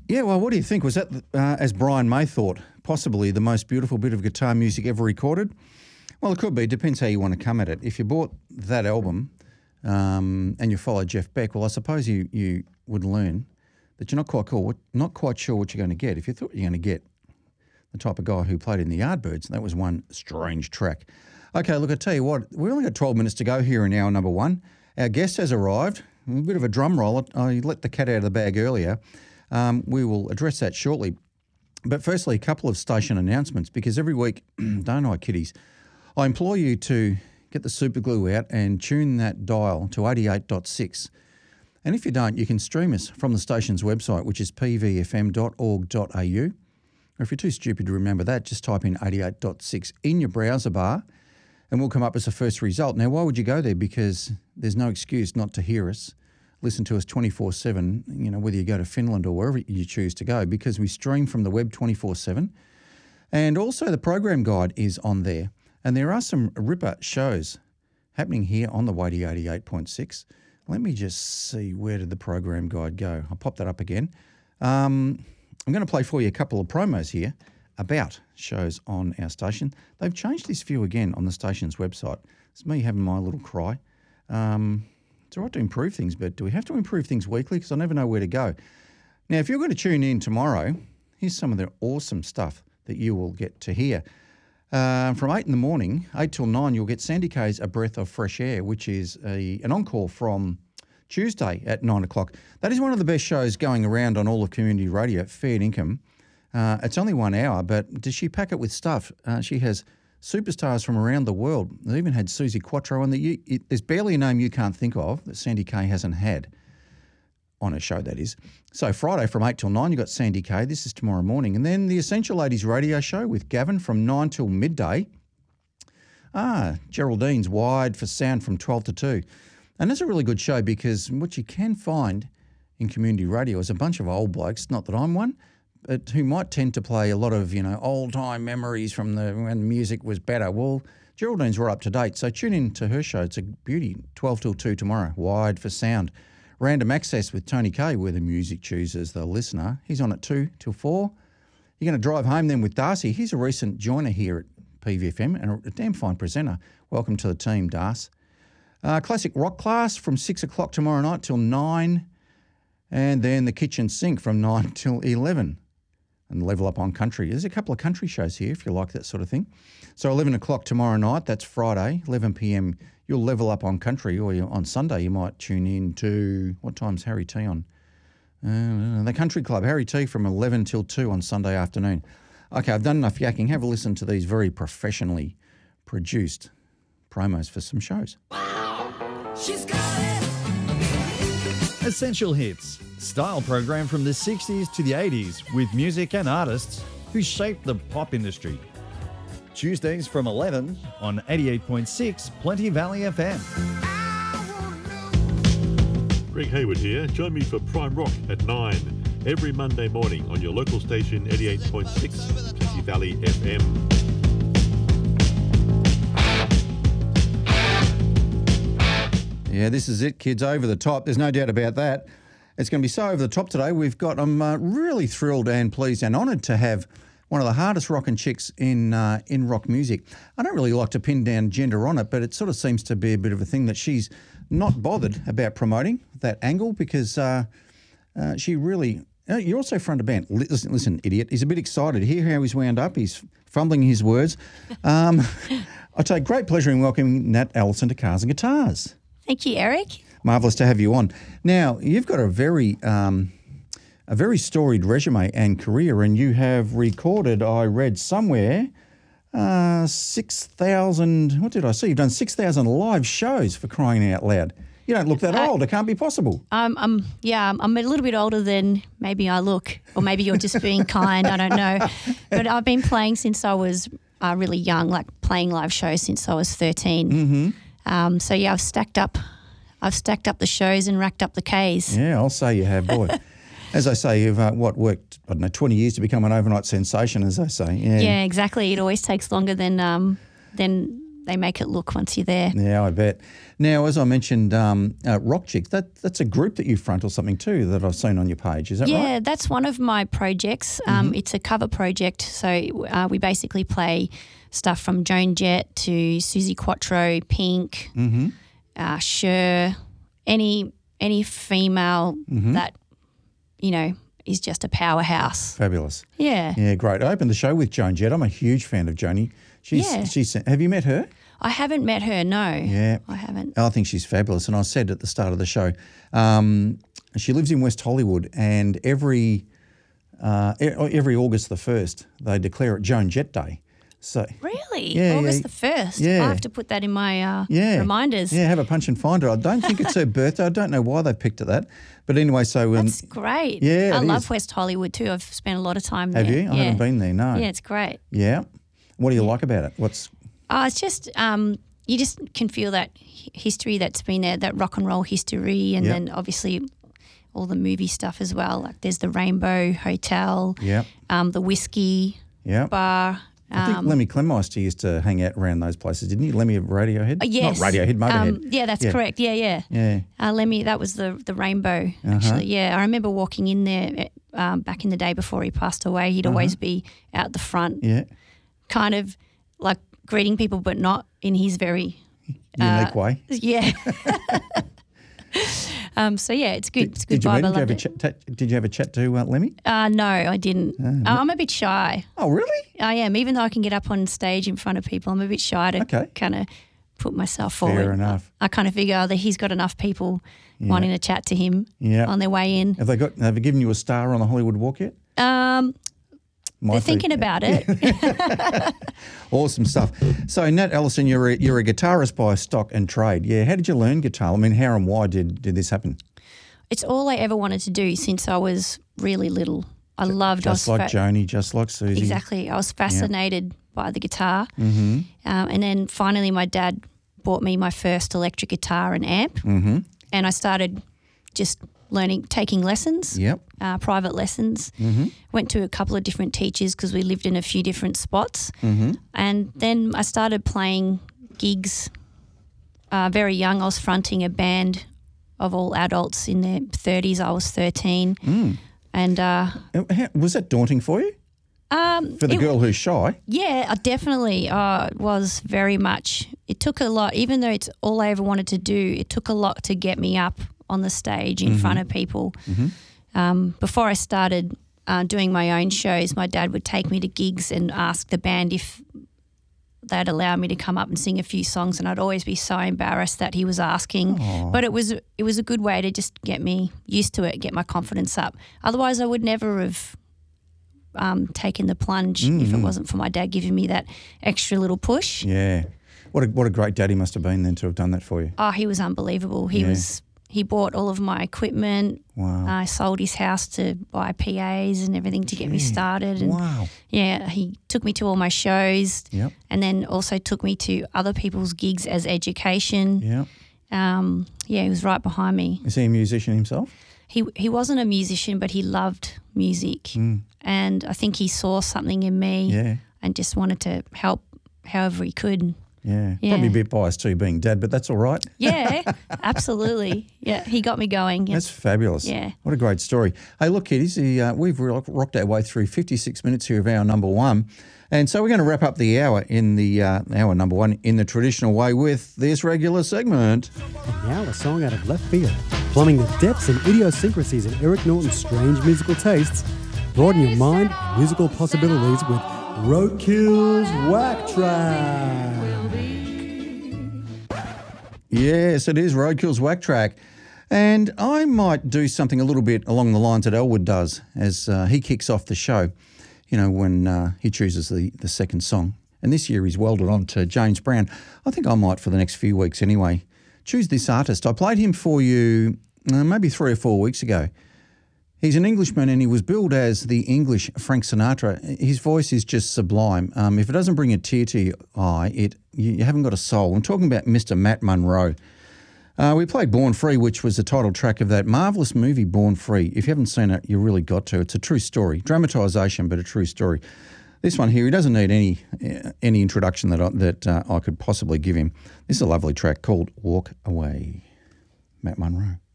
Yeah, well, what do you think? Was that, as Brian May thought, possibly the most beautiful bit of guitar music ever recorded? Well, it could be. Depends how you want to come at it. If you bought that album and you follow Jeff Beck, well, I suppose you would learn that you're not quite sure what you're going to get. If you thought you're going to get the type of guy who played in the Yardbirds, that was one strange track. Okay, look, I tell you what, we only got 12 minutes to go here in hour number one. Our guest has arrived. A bit of a drum roll. I let the cat out of the bag earlier. We will address that shortly. But firstly, a couple of station announcements, because every week, don't I, kiddies, I implore you to get the super glue out and tune that dial to 88.6. And if you don't, you can stream us from the station's website, which is pvfm.org.au. Or if you're too stupid to remember that, just type in 88.6 in your browser bar and we'll come up as the first result. Now, why would you go there? Because there's no excuse not to hear us. Listen to us 24/7, whether you go to Finland or wherever you choose to go, because we stream from the web 24/7. And also the program guide is on there. And there are some ripper shows happening here on the Wadey 88.6. Let me just see, where did the program guide go? I'll pop that up again. I'm going to play for you a couple of promos here about shows on our station. They've changed this view again on the station's website. It's me having my little cry. It's all right to improve things, but do we have to improve things weekly? Because I never know where to go. Now, if you're going to tune in tomorrow, here's some of the awesome stuff that you will get to hear. From 8 in the morning, 8 till 9, you'll get Sandy Kay's A Breath of Fresh Air, which is an encore from Tuesday at 9 o'clock. That is one of the best shows going around on all of community radio, fair income. It's only 1 hour, but does she pack it with stuff? She has superstars from around the world. They even had Susie Quattro on there's barely a name you can't think of that Sandy Kay hasn't had on a show, that is. So Friday from 8 till 9, you've got Sandy Kay. This is tomorrow morning. And then the Essential Ladies radio show with Gavin from 9 till midday. Geraldine's Wired for Sound from 12 to 2. And that's a really good show, because what you can find in community radio is a bunch of old blokes, not that I'm one, but who might tend to play a lot of, old-time memories from when the music was better. Well, Geraldine's were up to date, so tune in to her show. It's a beauty, 12 till 2 tomorrow, Wired for Sound. Random Access with Tony Kay, where the music chooses the listener. He's on at 2 till 4. You're going to drive home then with Darcy. He's a recent joiner here at PVFM and a damn fine presenter. Welcome to the team, Darcy. Classic Rock Class from 6 o'clock tomorrow night till 9. And then the Kitchen Sink from 9 till 11. And Level Up on Country. There's a couple of country shows here if you like that sort of thing. So 11 o'clock tomorrow night, that's Friday, 11 p.m, you'll level up on country, or on Sunday you might tune in to, what time's Harry T on? The Country Club, Harry T from 11 till 2 on Sunday afternoon. Okay, I've done enough yakking. Have a listen to these very professionally produced promos for some shows. She's got it. Essential Hits, style program from the 60s to the 80s with music and artists who shaped the pop industry. Tuesdays from 11 on 88.6 Plenty Valley FM. Greg Hayward here. Join me for Prime Rock at 9 every Monday morning on your local station 88.6 Plenty Valley FM. Yeah, this is it, kids, over the top. There's no doubt about that. It's going to be so over the top today. I'm really thrilled and pleased and honoured to have one of the hardest rocking chicks in rock music. I don't really like to pin down gender on it, but it sort of seems to be a bit of a thing that she's not bothered about promoting that angle, because she really... you're also front of band. Listen, idiot. He's a bit excited. Hear how he's wound up. He's fumbling his words. I take great pleasure in welcoming Nat Allison to Cars and Guitars. Thank you, Eric. Marvellous to have you on. Now, you've got a very storied resume and career, and you have recorded, I read somewhere, 6,000, what did I see? You've done 6,000 live shows, for crying out loud. You don't look that old. It can't be possible. I'm a little bit older than maybe I look, or maybe you're just being kind, I don't know. But I've been playing since I was really young, like playing live shows since I was 13. Mm-hmm. So yeah, I've stacked up the shows and racked up the Ks. Yeah, I'll say you have, boy. As I say, you've worked, 20 years to become an overnight sensation, as I say. Yeah, exactly. It always takes longer than they make it look once you're there. Yeah, I bet. Now, as I mentioned, Rock Chicks, that's a group that you front or something too that I've seen on your page. Is that right? Yeah, that's one of my projects. It's a cover project. So we basically play stuff from Joan Jett to Susie Quattro, Pink, Cher, any female that, is just a powerhouse. Fabulous. Yeah. Yeah, great. I opened the show with Joan Jett. I'm a huge fan of Joni. She's have you met her? I haven't met her, no. Yeah. I haven't. I think she's fabulous. And I said at the start of the show, she lives in West Hollywood, and every August the 1st, they declare it Joan Jett Day. So Really? Yeah, August yeah. the 1st? Yeah. I have to put that in my yeah. reminders. Yeah, have a punch and find her. I don't think it's her birthday. I don't know why they picked it that. But anyway, so... That's great. yeah, I it love is. West Hollywood too. I've spent a lot of time there. Have you? I Yeah. haven't been there, no. Yeah, it's great. Yeah. What do you like about it? What's... It's just you just can feel that history that's been there, that rock and roll history, and Yep. then obviously all the movie stuff as well. Like there's the Rainbow Hotel, Yeah. the Whiskey Yeah. Bar. I think Lemmy Clemeister used to hang out around those places, didn't he? Lemmy of Radiohead? Yes. Not Radiohead, Motorhead. Yeah, that's Yeah. correct. Yeah. Yeah. Lemmy, that was the Rainbow, actually. Yeah, I remember walking in there back in the day before he passed away. He'd always be out the front, Yeah. kind of like greeting people, but not in his very Unique way. yeah. So yeah, it's good. It's a good Did you vibe. meet I him? loved Did you have a chat to Lemmy? No, I didn't. I'm a bit shy. Oh, really? I am, even though I can get up on stage in front of people. I'm a bit shy to Okay. kind of put myself forward. Fair enough. I kind of figure that he's got enough people wanting to chat to him Yeah. on their way in. Have they given you a star on the Hollywood Walk yet? They're thinking about it. Awesome stuff. So, Nat Ellison, you're a guitarist by stock and trade. Yeah. How did you learn guitar? I mean, how and why did this happen? It's all I ever wanted to do since I was really little. I loved Just like Joni, just like Susie. Exactly. I was fascinated by the guitar. Mm-hmm. And then finally my dad bought me my first electric guitar and amp. Mm-hmm. And I started just taking lessons, Yep. private lessons. Mm-hmm. Went to a couple of different teachers because we lived in a few different spots. Mm-hmm. And then I started playing gigs very young. I was fronting a band of all adults in their 30s. I was 13. And Was that daunting for you? For the girl who's shy? yeah, definitely it was very much. It took a lot, even though it's all I ever wanted to do, it took a lot to get me up on the stage in front of people. Before I started doing my own shows, my dad would take me to gigs and ask the band if they'd allow me to come up and sing a few songs, and I'd always be so embarrassed that he was asking. But it was a good way to just get me used to it, get my confidence up. Otherwise, I would never have taken the plunge if it wasn't for my dad giving me that extra little push. Yeah. What a great dad he must have been then to have done that for you. Oh, he was unbelievable. He bought all of my equipment. Wow. I sold his house to buy PAs and everything to get me started. And Wow. yeah, he took me to all my shows. Yep. And then also took me to other people's gigs as education. Yeah. He was right behind me. Is he a musician himself? He wasn't a musician, but he loved music. And I think he saw something in me Yeah. and just wanted to help however he could. Yeah. Yeah. Probably a bit biased too, being dad, but that's all right. Yeah, absolutely. Yeah, he got me going. Yeah. That's fabulous. Yeah. What a great story. Hey, look, kiddies, we've rocked our way through 56 minutes here of hour number one. And so we're going to wrap up the hour in the hour number one in the traditional way with this regular segment. And now a song out of left field, plumbing the depths and idiosyncrasies of Eric Norton's strange musical tastes. Broaden your mind and musical possibilities with Roadkill's Whack Track. Yes, it is Roadkill's Whack Track. And I might do something a little bit along the lines that Elwood does as he kicks off the show, when he chooses the second song. And this year he's welded on to James Brown. I think I might for the next few weeks anyway. Choose this artist. I played him for you maybe 3 or 4 weeks ago. He's an Englishman and he was billed as the English Frank Sinatra. His voice is just sublime. If it doesn't bring a tear to your eye, you haven't got a soul. I'm talking about Mr. Matt Monro. We played Born Free, which was the title track of that marvellous movie Born Free. If you haven't seen it, you really got to. It's a true story. Dramatisation, but a true story. This one here, he doesn't need any introduction that I could possibly give him. This is a lovely track called Walk Away. Matt Monro.